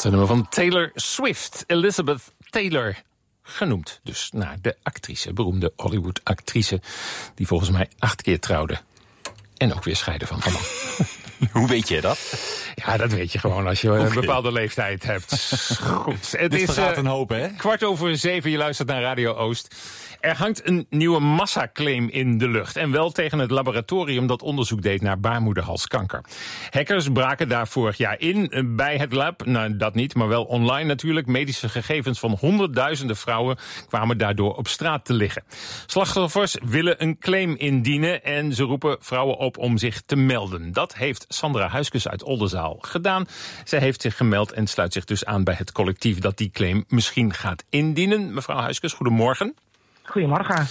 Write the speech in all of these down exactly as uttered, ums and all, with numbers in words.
Het nummer van Taylor Swift, Elizabeth Taylor. Genoemd dus naar de actrice, beroemde Hollywood-actrice... die volgens mij acht keer trouwde. En ook weer scheiden van van. Hoe weet je dat? Ja, dat weet je gewoon als je okay. een bepaalde leeftijd hebt. Goed. Het Dit is verraadt een hoop, hè? Kwart over zeven, je luistert naar Radio Oost. Er hangt een nieuwe massaclaim in de lucht. En wel tegen het laboratorium dat onderzoek deed naar baarmoederhalskanker. Hackers braken daar vorig jaar in bij het lab. Nou, dat niet, maar wel online natuurlijk. Medische gegevens van honderdduizenden vrouwen kwamen daardoor op straat te liggen. Slachtoffers willen een claim indienen en ze roepen vrouwen op om zich te melden. Dat heeft Sandra Huiskes uit Oldenzaal gedaan. Zij heeft zich gemeld en sluit zich dus aan bij het collectief dat die claim misschien gaat indienen. Mevrouw Huiskes, goedemorgen. Goedemorgen.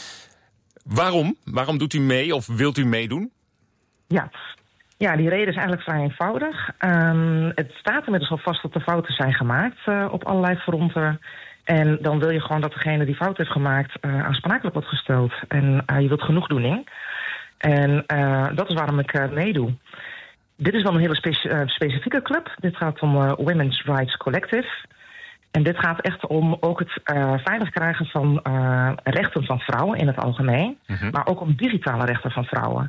Waarom? Waarom doet u mee of wilt u meedoen? Ja, ja die reden is eigenlijk vrij eenvoudig. Um, het staat inmiddels al vast dat er fouten zijn gemaakt uh, op allerlei fronten. En dan wil je gewoon dat degene die fout heeft gemaakt uh, aansprakelijk wordt gesteld. En uh, je wilt genoegdoening. En uh, dat is waarom ik uh, meedoe. Dit is wel een hele spe- uh, specifieke club. Dit gaat om uh, Women's Rights Collective. En dit gaat echt om ook het uh, veilig krijgen van uh, rechten van vrouwen in het algemeen. Mm-hmm. Maar ook om digitale rechten van vrouwen.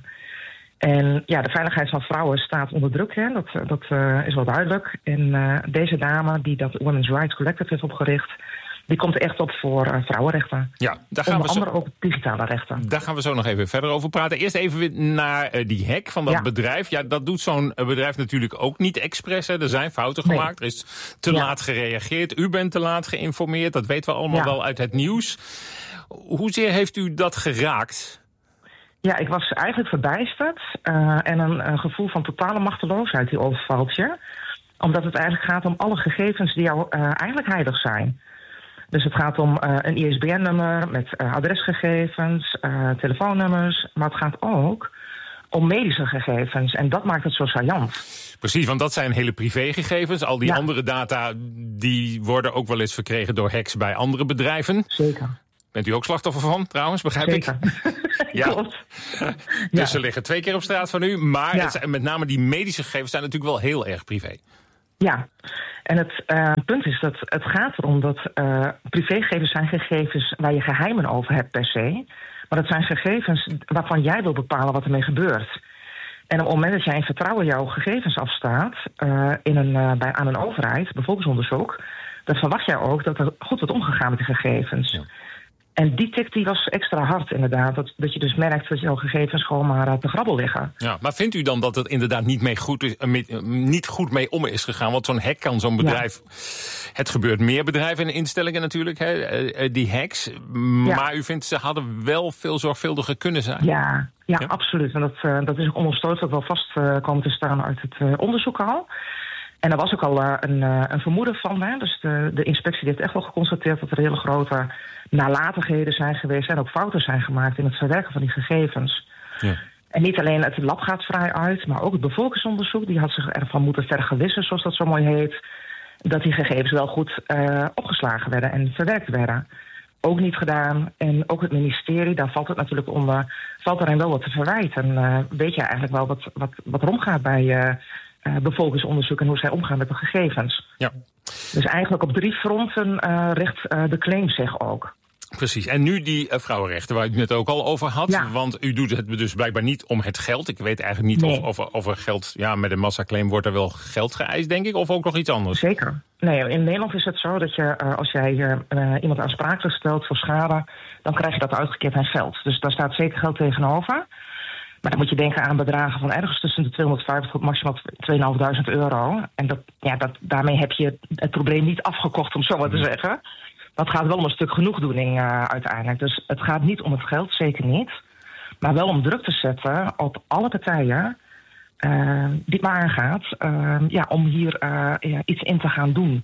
En ja, de veiligheid van vrouwen staat onder druk, hè? Dat, dat uh, is wel duidelijk. En uh, deze dame die dat Women's Rights Collective heeft opgericht, die komt er echt op voor uh, vrouwenrechten. Ja, daar gaan Onder we zo, andere ook digitale rechten. Daar gaan we zo nog even verder over praten. Eerst even naar uh, die hack van dat ja. bedrijf. Ja, dat doet zo'n uh, bedrijf natuurlijk ook niet expres. Hè. Er zijn fouten nee. gemaakt. Er is te ja. laat gereageerd. U bent te laat geïnformeerd. Dat weten we allemaal ja. wel uit het nieuws. Hoezeer heeft u dat geraakt? Ja, ik was eigenlijk verbijsterd. Uh, en een, een gevoel van totale machteloosheid die overvalt je. Omdat het eigenlijk gaat om alle gegevens die jou uh, eigenlijk heilig zijn. Dus het gaat om uh, een I S B N-nummer met uh, adresgegevens, uh, telefoonnummers. Maar het gaat ook om medische gegevens. En dat maakt het zo saillant. Precies, want dat zijn hele privégegevens. Al die ja. andere data die worden ook wel eens verkregen door hacks bij andere bedrijven. Zeker. Bent u ook slachtoffer van, trouwens, begrijp Zeker. ik? Ja. Klopt. Dus ja. ze liggen twee keer op straat van u. Maar ja. het zijn, met name die medische gegevens zijn natuurlijk wel heel erg privé. Ja, en het uh, punt is dat het gaat erom dat uh, privégegevens zijn gegevens waar je geheimen over hebt per se. Maar dat zijn gegevens waarvan jij wil bepalen wat ermee gebeurt. En op het moment dat jij in vertrouwen jouw gegevens afstaat uh, in een, uh, bij, aan een overheid, bevolkingsonderzoek, dan verwacht jij ook dat er goed wordt omgegaan met die gegevens. Ja. En die tik die was extra hard inderdaad. Dat, dat je dus merkt dat jouw gegevens gewoon maar uh, te grabbel liggen. Ja, maar vindt u dan dat het inderdaad niet, mee goed is, uh, met, uh, niet goed mee om is gegaan? Want zo'n hack kan zo'n bedrijf... Ja. Het gebeurt meer bedrijven en instellingen natuurlijk, hè, uh, uh, die hacks. Ja. Maar u vindt ze hadden wel veel zorgvuldiger kunnen zijn? Ja, ja, ja? absoluut. En dat, uh, dat is ook onomstotelijk wel vast uh, komen te staan uit het uh, onderzoek al. En er was ook al uh, een, uh, een vermoeden van. Hè? Dus de, de inspectie heeft echt wel geconstateerd dat er hele grote nalatigheden zijn geweest en ook fouten zijn gemaakt in het verwerken van die gegevens. Ja. En niet alleen het lab gaat vrij uit, maar ook het bevolkingsonderzoek. Die had zich ervan moeten vergewissen, zoals dat zo mooi heet, dat die gegevens wel goed uh, opgeslagen werden en verwerkt werden. Ook niet gedaan. En ook het ministerie, daar valt het natuurlijk onder, valt er wel wat te verwijten. Uh, weet je eigenlijk wel wat, wat, wat er omgaat bij uh, uh, bevolkingsonderzoek en hoe zij omgaan met de gegevens. Ja. Dus eigenlijk op drie fronten uh, richt uh, de claim zich ook. Precies. En nu die uh, vrouwenrechten waar u het net ook al over had. Ja. Want u doet het dus blijkbaar niet om het geld. Ik weet eigenlijk niet nee. of, of, of er geld... Ja, met een massaclaim wordt er wel geld geëist, denk ik. Of ook nog iets anders? Zeker. Nee, in Nederland is het zo dat je, uh, als jij uh, iemand aansprakelijk stelt voor schade, dan krijg je dat uitgekeerd aan geld. Dus daar staat zeker geld tegenover. Maar dan moet je denken aan bedragen van ergens tussen de tweehonderdvijftig tot maximaal tweeduizend euro. En dat, ja, dat, daarmee heb je het probleem niet afgekocht, om zo maar te zeggen. Dat gaat wel om een stuk genoegdoening uh, uiteindelijk. Dus het gaat niet om het geld, zeker niet. Maar wel om druk te zetten op alle partijen uh, die het maar aangaat, uh, ja, om hier uh, ja, iets in te gaan doen.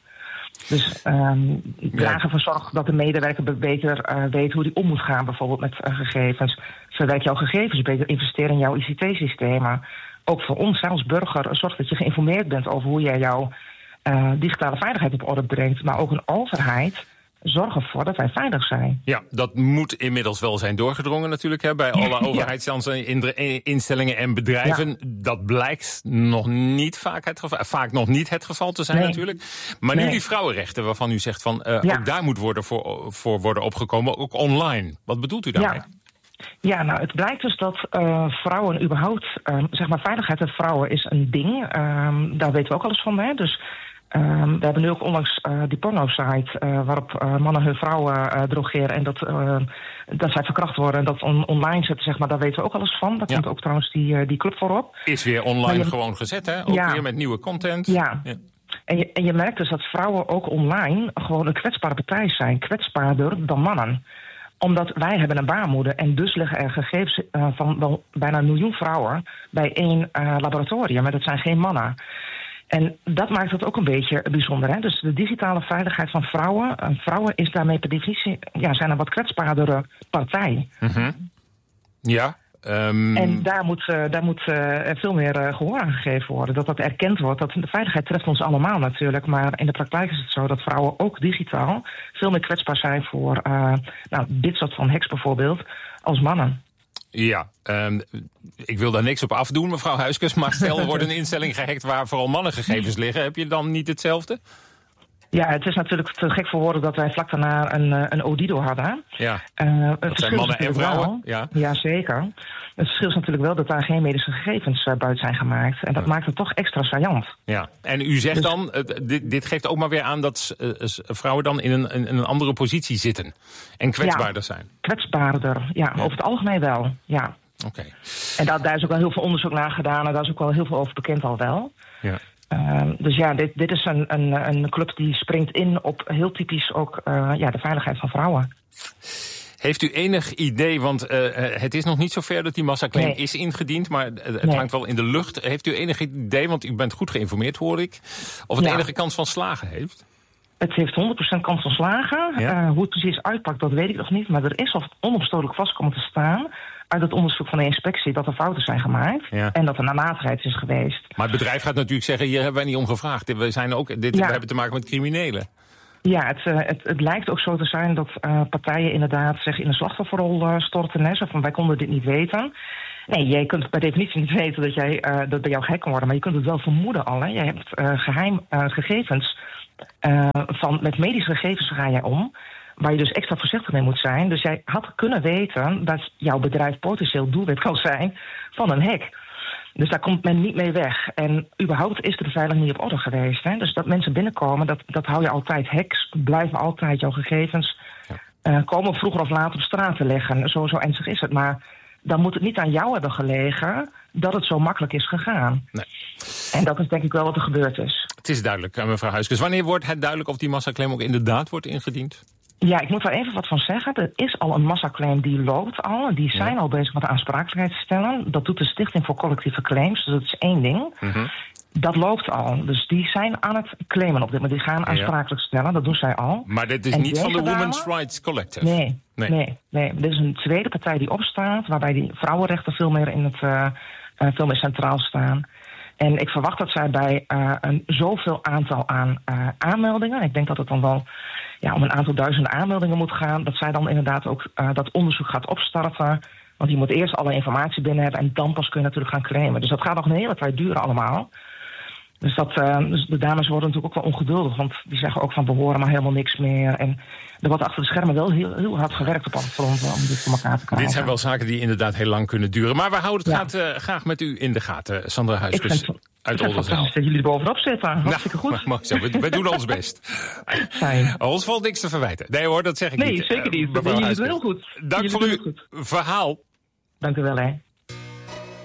Dus um, dragen voor zorg dat de medewerker beter uh, weet hoe die om moet gaan, bijvoorbeeld met uh, gegevens. Verwerk jouw gegevens beter, investeer in jouw I C T-systemen. Ook voor ons als burger, zorg dat je geïnformeerd bent over hoe jij jouw uh, digitale veiligheid op orde brengt. Maar ook een overheid zorgen ervoor dat wij veilig zijn. Ja, dat moet inmiddels wel zijn doorgedrongen natuurlijk hè, bij alle overheidsinstellingen en bedrijven. Ja. Dat blijkt nog niet vaak het geval, vaak nog niet het geval te zijn nee. natuurlijk. Maar nu nee. die vrouwenrechten waarvan u zegt van uh, ja. ook daar moet worden voor, voor worden opgekomen, ook online. Wat bedoelt u daarmee? Ja. Ja, nou, het blijkt dus dat uh, vrouwen überhaupt, uh, zeg maar, veiligheid van vrouwen is een ding. Uh, daar weten we ook alles van, hè. Dus uh, we hebben nu ook onlangs uh, die porno-site uh, waarop uh, mannen hun vrouwen uh, drogeren en dat, uh, dat zij verkracht worden en dat on- online zetten, zeg maar, daar weten we ook alles van. Daar ja. komt ook trouwens die, uh, die club voor op. Is weer online je, gewoon gezet, hè? Ook ja. weer met nieuwe content. Ja. ja. En je, en je merkt dus dat vrouwen ook online gewoon een kwetsbare partij zijn, kwetsbaarder dan mannen. Omdat wij hebben een baarmoeder en dus liggen er gegevens uh, van wel bijna een miljoen vrouwen bij één uh, laboratorium. Maar dat zijn geen mannen. En dat maakt het ook een beetje bijzonder. Hè? Dus de digitale veiligheid van vrouwen. Uh, vrouwen is daarmee per definitie ja, zijn een wat kwetsbaardere partij. Mm-hmm. Ja. Um... En daar moet, uh, daar moet uh, veel meer uh, gehoor aan gegeven worden. Dat dat erkend wordt. Dat de veiligheid treft ons allemaal natuurlijk. Maar in de praktijk is het zo dat vrouwen ook digitaal veel meer kwetsbaar zijn voor uh, nou, dit soort van hacks bijvoorbeeld als mannen. Ja, um, ik wil daar niks op afdoen, mevrouw Huiskes. Maar stel er wordt een instelling gehackt waar vooral mannengegevens liggen. Heb je dan niet hetzelfde? Ja, het is natuurlijk te gek voor woorden dat wij vlak daarna een, een Odido hadden. Ja, uh, dat zijn mannen en vrouwen. Ja. ja, zeker. Het verschil is natuurlijk wel dat daar geen medische gegevens uh, buiten zijn gemaakt. En dat ja. maakt het toch extra saillant. Ja, en u zegt dus, dan, uh, dit, dit geeft ook maar weer aan dat uh, vrouwen dan in een, in een andere positie zitten. En kwetsbaarder ja, zijn. Kwetsbaarder, ja, ja, over het algemeen wel, ja. Oké. Okay. En dat, daar is ook wel heel veel onderzoek naar gedaan en daar is ook wel heel veel over bekend al wel. Ja. Uh, dus ja, dit, dit is een, een, een club die springt in op heel typisch ook uh, ja, de veiligheid van vrouwen. Heeft u enig idee, want uh, het is nog niet zo ver dat die massaclaim nee. is ingediend, maar het nee. hangt wel in de lucht. Heeft u enig idee, want u bent goed geïnformeerd hoor ik, of het ja. enige kans van slagen heeft? Het heeft honderd procent kans van slagen. Ja? Uh, hoe het precies uitpakt, dat weet ik nog niet, maar er is al onopstotelijk vast komen te staan uit het onderzoek van de inspectie dat er fouten zijn gemaakt ja. en dat er nalatigheid is geweest. Maar het bedrijf gaat natuurlijk zeggen, hier hebben wij niet om gevraagd. We, zijn ook, dit, ja. we hebben te maken met criminelen. Ja, het, uh, het, het lijkt ook zo te zijn dat uh, partijen inderdaad zich in de slachtofferrol uh, storten. Hè, zo van, wij konden dit niet weten. Nee, jij kunt per definitie niet weten dat, jij, uh, dat bij jou gek kan worden, maar je kunt het wel vermoeden al. Hè. Jij hebt uh, geheim uh, gegevens, uh, van, met medische gegevens ga jij om, waar je dus extra voorzichtig mee moet zijn. Dus jij had kunnen weten dat jouw bedrijf potentieel doelwit kan zijn van een hack. Dus daar komt men niet mee weg. En überhaupt is de beveiliging niet op orde geweest. Hè? Dus dat mensen binnenkomen, dat, dat hou je altijd. Hacks blijven altijd jouw gegevens ja. uh, komen vroeger of later op straat te leggen. Zo, zo ernstig is het. Maar dan moet het niet aan jou hebben gelegen dat het zo makkelijk is gegaan. Nee. En dat is denk ik wel wat er gebeurd is. Het is duidelijk, mevrouw Huiskes. Wanneer wordt het duidelijk of die massaclaim ook inderdaad wordt ingediend? Ja, ik moet daar even wat van zeggen. Er is al een massaclaim die loopt al. Die zijn ja. al bezig met de aansprakelijkheid te stellen. Dat doet de Stichting voor Collectieve Claims. Dus dat is één ding. Mm-hmm. Dat loopt al. Dus die zijn aan het claimen op dit moment. Die gaan aansprakelijk stellen. Dat doen zij al. Maar dit is en niet van de Women's dame? Rights Collective? Nee, nee, nee, nee. Dit is een tweede partij die opstaat. Waarbij die vrouwenrechten veel meer, in het, uh, uh, veel meer centraal staan. En ik verwacht dat zij bij uh, een zoveel aantal aan uh, aanmeldingen, ik denk dat het dan wel ja, om een aantal duizenden aanmeldingen moet gaan, dat zij dan inderdaad ook uh, dat onderzoek gaat opstarten. Want die moet eerst alle informatie binnen hebben en dan pas kun je natuurlijk gaan claimen. Dus dat gaat nog een hele tijd duren allemaal. Dus, dat, uh, dus de dames worden natuurlijk ook wel ongeduldig, want die zeggen ook van we horen maar helemaal niks meer. En er wordt achter de schermen wel heel, heel hard gewerkt op alle fronten om dit voor elkaar te krijgen. Dit zijn wel zaken die inderdaad heel lang kunnen duren. Maar we houden het ja. gaat, uh, graag met u in de gaten, Sandra Huiskes uit Oldenzaal. Dat jullie er bovenop zitten. Hartstikke nou, goed. Mooi zo. We, we doen ons best. Fijn. Ons valt niks te verwijten. Nee hoor, dat zeg ik nee, niet. Nee, zeker niet. Dat doen jullie heel goed. Dank voor uw verhaal. Dank u wel, hè.